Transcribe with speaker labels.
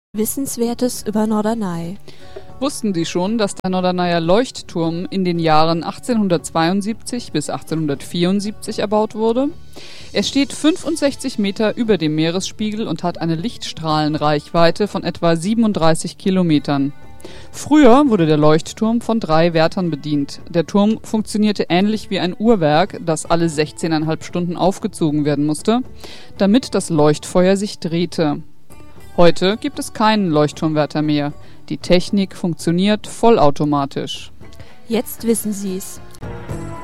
Speaker 1: Wissenswertes über Norderney.
Speaker 2: Wussten Sie schon, dass der Norderneyer Leuchtturm in den Jahren 1872 bis 1874 erbaut wurde? Er steht 65 Meter über dem Meeresspiegel und hat eine Lichtstrahlenreichweite von etwa 37 Kilometern. Früher wurde der Leuchtturm von 3 Wärtern bedient. Der Turm funktionierte ähnlich wie ein Uhrwerk, das alle 16,5 Stunden aufgezogen werden musste, damit das Leuchtfeuer sich drehte. Heute gibt es keinen Leuchtturmwärter mehr. Die Technik funktioniert vollautomatisch.
Speaker 1: Jetzt wissen Sie's.